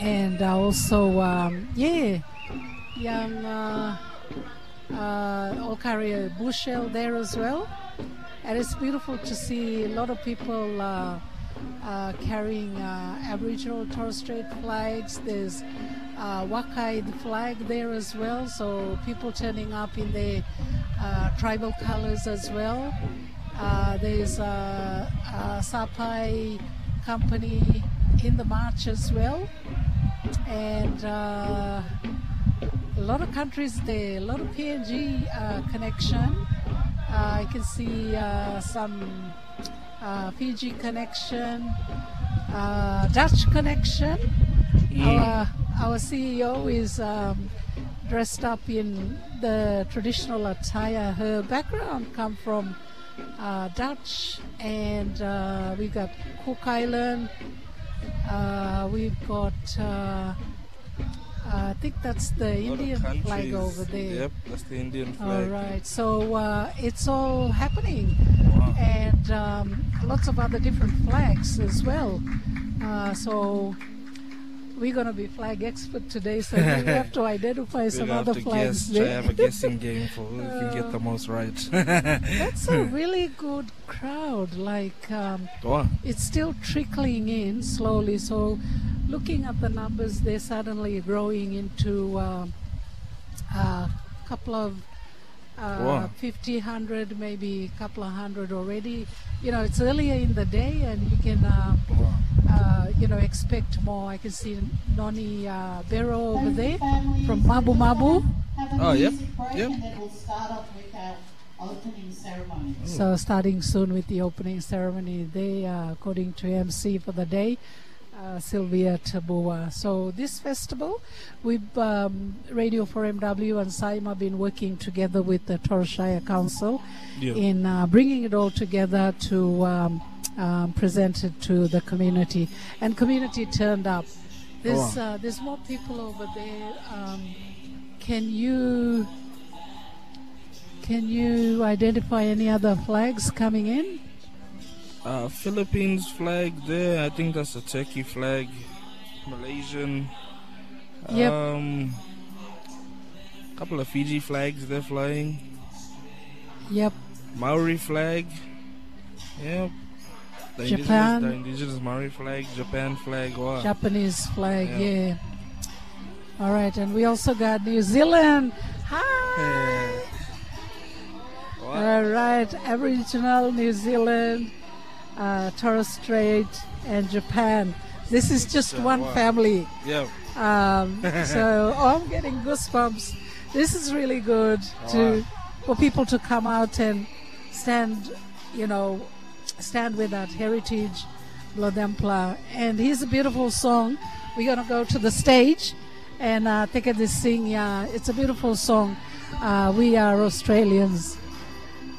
and also, young all carry a bushel there as well. And it's beautiful to see a lot of people carrying Aboriginal Torres Strait flags. There's Wakai flag there as well, so people turning up in their tribal colors as well. There's Sapai company in the march as well, and a lot of countries there, a lot of PNG connection. I can see some Fiji connection, Dutch connection. Our CEO is dressed up in the traditional attire. Her background comes from Dutch, and we've got Cook Island. We've got I think that's the Indian flag over there. Yep, that's the Indian flag. All right, so it's all happening, and lots of other different flags as well. So we're going to be flag expert today, so we have to identify some other flags. Try have a guessing game for who can get the most right. That's a really good crowd. Like it's still trickling in slowly. So looking at the numbers, they're suddenly growing into a couple of 50, 100, maybe a couple of hundred already. You know, it's earlier in the day, and you can expect more. I can see Noni Bero over there from Mabu Mabu. Oh, yep. Opening ceremony. So starting soon with the opening ceremony, they according to MC for the day, Sylvia Tabua. So this festival, we've Radio 4MW and SAIMA been working together with the Torres Shire Council in bringing it all together to present it to the community. And community turned up. There's more people over there. Can you identify any other flags coming in? Philippines flag there. I think that's a Turkey flag. Malaysian. Yep. Couple of Fiji flags they're flying. Yep. Maori flag. Yep. The Japan. The indigenous Maori flag. Japan flag. Wow. Japanese flag. Yeah. All right, and we also got New Zealand. Hi. All right, Aboriginal, New Zealand, Torres Strait, and Japan. This is just one family. Yeah. So I'm getting goosebumps. This is really good for people to come out and stand with that heritage, Lodempla. And here's a beautiful song. We're gonna go to the stage and take a sing. Yeah, it's a beautiful song. We are Australians.